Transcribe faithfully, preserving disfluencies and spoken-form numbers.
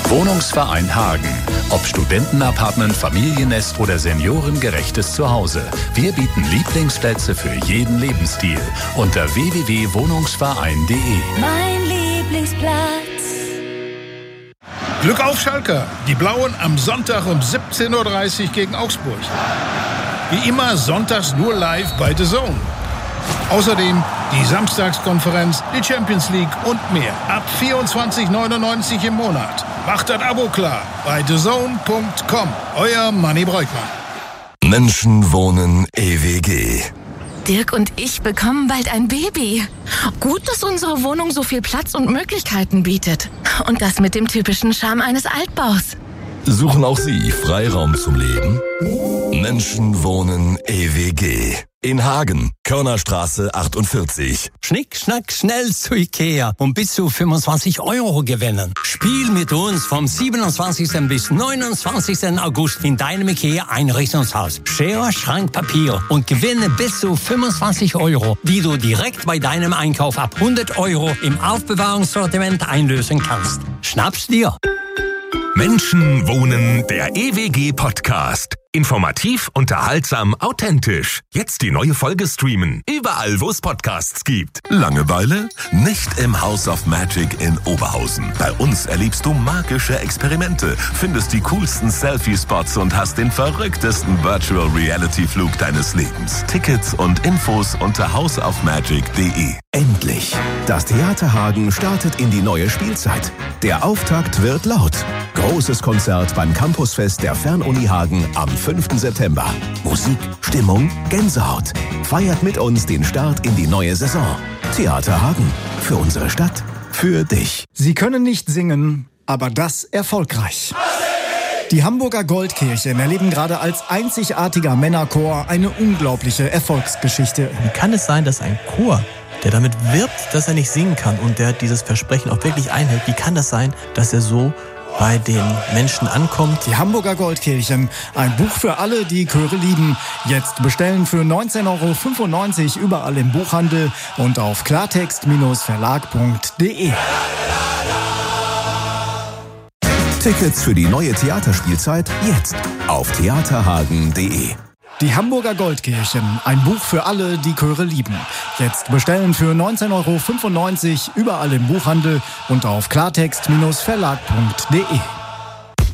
Wohnungsverein Hagen. Ob Studentenapartment, Familiennest oder seniorengerechtes Zuhause. Wir bieten Lieblingsplätze für jeden Lebensstil. Unter w w w punkt wohnungsverein punkt de. Mein Lieblingsplatz. Glück auf, Schalker! Die Blauen am Sonntag um siebzehn Uhr dreißig gegen Augsburg. Wie immer sonntags nur live bei The Zone. Außerdem die Samstagskonferenz, die Champions League und mehr. Ab vierundzwanzig neunundneunzig im Monat. Macht das Abo klar bei the zone punkt com. Euer Manni Breukmann. Menschen wohnen E W G. Dirk und ich bekommen bald ein Baby. Gut, dass unsere Wohnung so viel Platz und Möglichkeiten bietet. Und das mit dem typischen Charme eines Altbaus. Suchen auch Sie Freiraum zum Leben? Menschen wohnen E W G. In Hagen, Körnerstraße achtundvierzig. Schnick, schnack, schnell zu Ikea und bis zu fünfundzwanzig Euro gewinnen. Spiel mit uns vom siebenundzwanzigsten bis neunundzwanzigsten August in deinem Ikea-Einrichtungshaus. Schere, Schrank, Papier und gewinne bis zu fünfundzwanzig Euro, die du direkt bei deinem Einkauf ab hundert Euro im Aufbewahrungssortiment einlösen kannst. Schnapp's dir! Menschen wohnen, der E W G-Podcast. Informativ, unterhaltsam, authentisch. Jetzt die neue Folge streamen. Überall, wo es Podcasts gibt. Langeweile? Nicht im House of Magic in Oberhausen. Bei uns erlebst du magische Experimente, findest die coolsten Selfie-Spots und hast den verrücktesten Virtual Reality-Flug deines Lebens. Tickets und Infos unter house of magic punkt de. Endlich! Das Theater Hagen startet in die neue Spielzeit. Der Auftakt wird laut. Großes Konzert beim Campusfest der Fernuni Hagen am fünften September. Musik, Stimmung, Gänsehaut. Feiert mit uns den Start in die neue Saison. Theater Hagen. Für unsere Stadt. Für dich. Sie können nicht singen, aber das erfolgreich. Die Hamburger Goldkirchen erleben gerade als einzigartiger Männerchor eine unglaubliche Erfolgsgeschichte. Wie kann es sein, dass ein Chor, der damit wirbt, dass er nicht singen kann und der dieses Versprechen auch wirklich einhält, wie kann das sein, dass er so bei den Menschen ankommt? Die Hamburger Goldkirchen, ein Buch für alle, die Chöre lieben. Jetzt bestellen für neunzehn Euro fünfundneunzig überall im Buchhandel und auf klartext Verlag punkt de. Tickets für die neue Theaterspielzeit jetzt auf theaterhagen punkt de. Die Hamburger Goldkirchen, ein Buch für alle, die Chöre lieben. Jetzt bestellen für neunzehn Euro fünfundneunzig überall im Buchhandel und auf klartext Verlag punkt de.